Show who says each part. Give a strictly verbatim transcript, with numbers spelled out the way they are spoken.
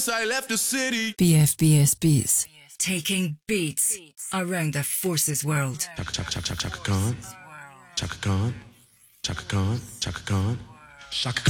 Speaker 1: I left the city.
Speaker 2: B F B S Beats.
Speaker 3: Taking beats around the Forces world.
Speaker 1: Chaka chaka chaka chaka Khan. Chaka Khan. Chaka Khan. Chaka Khan. Chaka Khan.